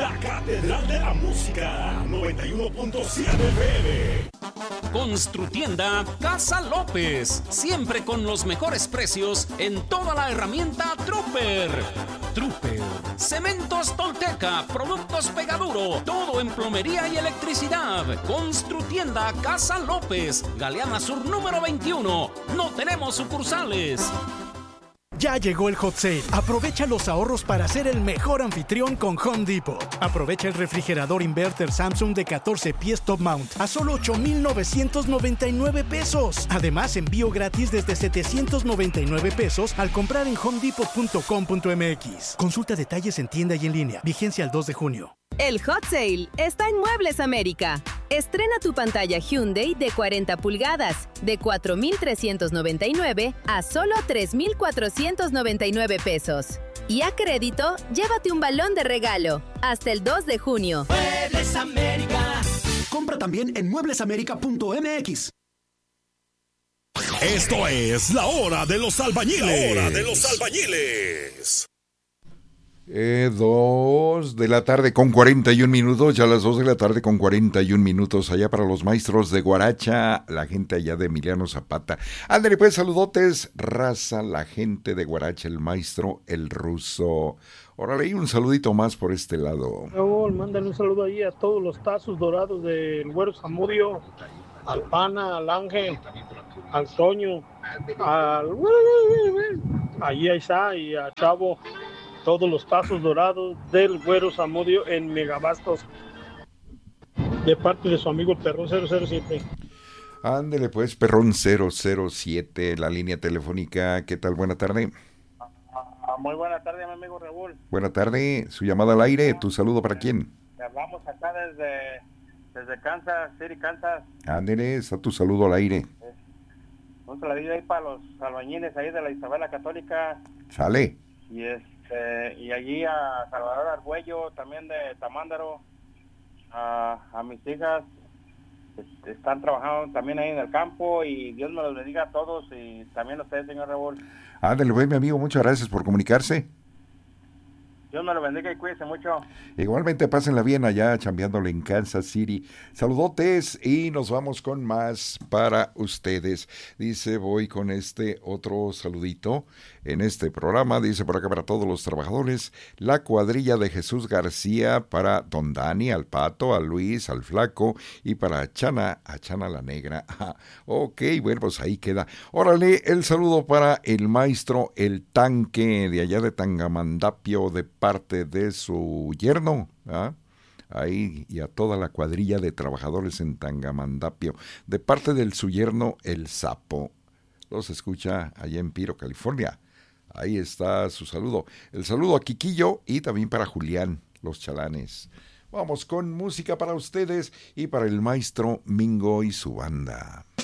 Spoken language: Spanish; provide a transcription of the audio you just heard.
la Catedral de la Música, 91.7 FM. Construtienda Casa López, siempre con los mejores precios en toda la herramienta Trooper. Trooper, Cementos Tolteca, productos Pegaduro, todo en plomería y electricidad. Construtienda Casa López, Galeana Sur número 21. No tenemos sucursales. Ya llegó el Hot Sale. Aprovecha los ahorros para ser el mejor anfitrión con Home Depot. Aprovecha el refrigerador inverter Samsung de 14 pies top mount a solo 8,999 pesos. Además, envío gratis desde 799 pesos al comprar en homedepot.com.mx. Consulta detalles en tienda y en línea. Vigencia al 2 de junio. El Hot Sale está en Muebles América. Estrena tu pantalla Hyundai de 40 pulgadas, de 4,399 a solo 3,499 pesos. Y a crédito, llévate un balón de regalo. Hasta el 2 de junio. Muebles América. Compra también en mueblesamerica.mx. Esto es la hora de los albañiles. La hora de los albañiles. 2 de la tarde con 41 minutos, ya las 2 de la tarde con 41 minutos, allá para los maestros de Guaracha, la gente allá de Emiliano Zapata. Ándale pues, saludotes, raza, la gente de Guaracha, el maestro, el ruso. Órale, y un saludito más por este lado. Raúl, mándale un saludo ahí a todos los tazos dorados del Güero Zamudio, al Pana, al Ángel, al Toño, ahí está, y a Chavo. Todos los tazos dorados del Güero Zamudio en Megabastos, de parte de su amigo el Perrón 007. Ándele pues, Perrón 007, la línea telefónica. ¿Qué tal? Buena tarde. Muy buena tarde, mi amigo Raúl. Buena tarde, su llamada al aire. ¿Tu saludo para quién? Te hablamos acá desde Kansas City, Kansas. Ándele, está tu saludo al aire. Un saludo ahí para los albañiles ahí de la Isabela Católica. Sale. Y allí a Salvador Argüello, también de Tamándaro, a mis hijas, están trabajando también ahí en el campo, y Dios me los bendiga a todos, y también a usted, señor Raúl. Ándale, pues, mi amigo, muchas gracias por comunicarse. Dios me lo bendiga y cuídese mucho. Igualmente, pásenla bien allá, chambeándole en Kansas City. Saludotes y nos vamos con más para ustedes. Dice, voy con este otro saludito en este programa. Dice por acá para todos los trabajadores, la cuadrilla de Jesús García, para Don Dani, al Pato, a Luis, al Flaco, y para Chana, a Chana la Negra. Ok, bueno, pues ahí queda. Órale, el saludo para el maestro El Tanque, de allá de Tangamandapio, de parte de su yerno, ahí, y a toda la cuadrilla de trabajadores en Tangamandapio, de parte del su yerno El Sapo. Los escucha allá en Piro, California. Ahí está su saludo. El saludo a Quiquillo y también para Julián, los chalanes. Vamos con música para ustedes y para el maestro Mingo y su banda.